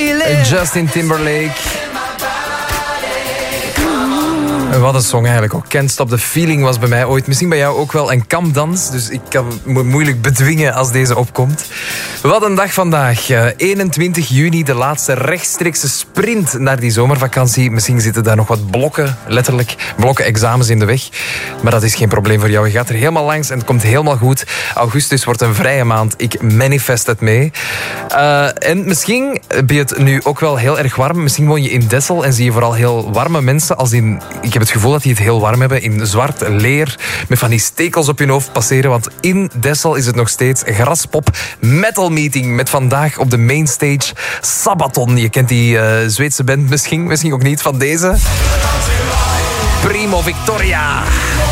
Justin Timberlake. Wat een song eigenlijk ook. Can't Stop the Feeling was bij mij ooit. Misschien bij jou ook wel een kampdans. Dus ik kan me moeilijk bedwingen als deze opkomt. Wat een dag vandaag. 21 juni, de laatste rechtstreekse sprint naar die zomervakantie. Misschien zitten daar nog wat blokken, letterlijk blokken examens in de weg. Maar dat is geen probleem voor jou. Je gaat er helemaal langs en het komt helemaal goed. Augustus wordt een vrije maand. Ik manifest het mee. En misschien ben je het nu ook wel heel erg warm. Misschien woon je in Dessel en zie je vooral heel warme mensen. Als in, ik heb het gevoel dat die het heel warm hebben. In zwart leer, met van die stekels op hun hoofd passeren. Want in Dessel is het nog steeds Graspop Metal Meeting. Met vandaag op de mainstage Sabaton. Je kent die Zweedse band misschien ook niet van deze. Primo Victoria.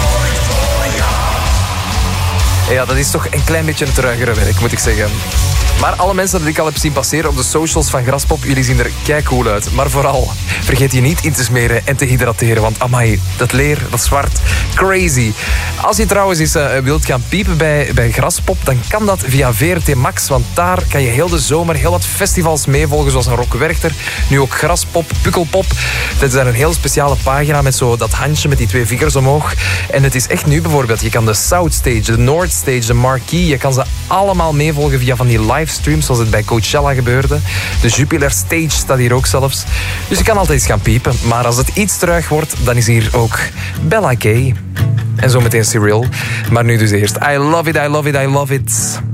Ja, dat is toch een klein beetje een truigere werk, moet ik zeggen. Maar alle mensen die ik al heb zien passeren op de socials van Graspop, jullie zien er keicool uit. Maar vooral, vergeet je niet in te smeren en te hydrateren. Want amai, dat leer, dat zwart, crazy. Als je trouwens eens wilt gaan piepen bij Graspop, dan kan dat via VRT Max. Want daar kan je heel de zomer heel wat festivals meevolgen, zoals een Rock Werchter. Nu ook Graspop, Pukkelpop. Dat is een heel speciale pagina met zo dat handje met die 2 vingers omhoog. En het is echt nu bijvoorbeeld, je kan de South Stage, de North Stage, de Marquee, je kan ze allemaal meevolgen via van die livestreams, zoals het bij Coachella gebeurde. De Jupiler Stage staat hier ook zelfs. Dus je kan altijd eens gaan piepen. Maar als het iets terug wordt, dan is hier ook Bella K. En zometeen Cyril. Maar nu dus eerst I Love It, I Love It, I Love It.